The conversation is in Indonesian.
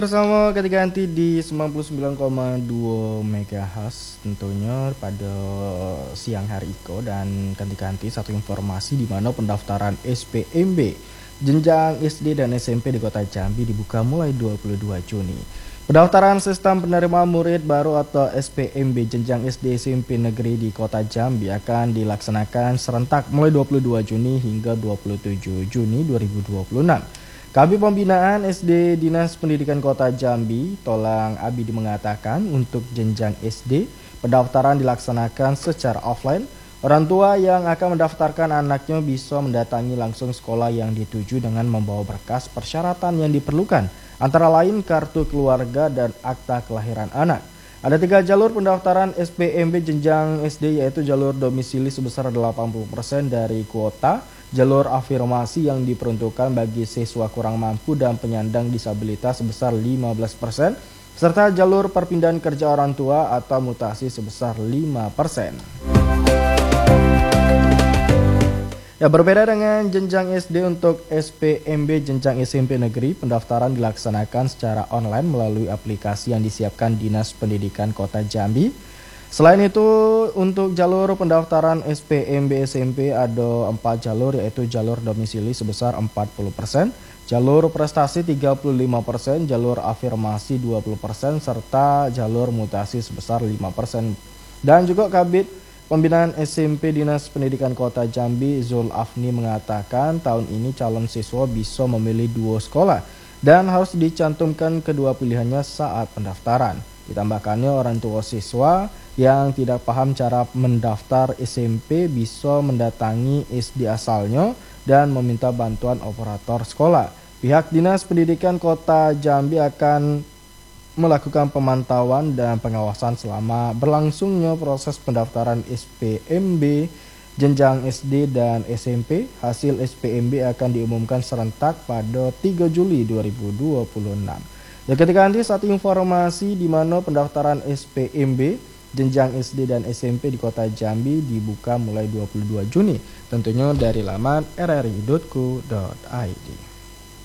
Bersama ketika nanti di 99,2 MHz tentunya pada siang hari Iko dan ganti-ganti satu informasi di mana pendaftaran SPMB jenjang SD dan SMP di Kota Jambi dibuka mulai 22 Juni. Pendaftaran sistem penerima murid baru atau SPMB jenjang SD SMP negeri di Kota Jambi akan dilaksanakan serentak mulai 22 Juni hingga 27 Juni 2026. Kabid Pembinaan SD Dinas Pendidikan Kota Jambi, Tolang Abidi mengatakan untuk jenjang SD, pendaftaran dilaksanakan secara offline. Orang tua yang akan mendaftarkan anaknya bisa mendatangi langsung sekolah yang dituju dengan membawa berkas persyaratan yang diperlukan, antara lain kartu keluarga dan akta kelahiran anak. Ada 3 jalur pendaftaran SPMB jenjang SD, yaitu jalur domisili sebesar 80% dari kuota, jalur afirmasi yang diperuntukkan bagi siswa kurang mampu dan penyandang disabilitas sebesar 15%, serta jalur perpindahan kerja orang tua atau mutasi sebesar 5%. Ya, berbeda dengan jenjang SD, untuk SPMB jenjang SMP negeri, pendaftaran dilaksanakan secara online melalui aplikasi yang disiapkan Dinas Pendidikan Kota Jambi. Selain itu, untuk jalur pendaftaran SPMB SMP ada 4 jalur, yaitu jalur domisili sebesar 40%, jalur prestasi 35%, jalur afirmasi 20%, serta jalur mutasi sebesar 5%. Dan juga Kabid Pembinaan SMP Dinas Pendidikan Kota Jambi, Zul Afni, mengatakan tahun ini calon siswa bisa memilih 2 sekolah dan harus dicantumkan kedua pilihannya saat pendaftaran. Ditambahkannya, orang tua siswa yang tidak paham cara mendaftar SMP bisa mendatangi SD asalnya dan meminta bantuan operator sekolah. Pihak Dinas Pendidikan Kota Jambi akan melakukan pemantauan dan pengawasan selama berlangsungnya proses pendaftaran SPMB jenjang SD dan SMP. Hasil SPMB akan diumumkan serentak pada 3 Juli 2026. Ya, ketika nanti satu informasi di mana pendaftaran SPMB jenjang SD dan SMP di Kota Jambi dibuka mulai 22 Juni, tentunya dari laman rri.co.id.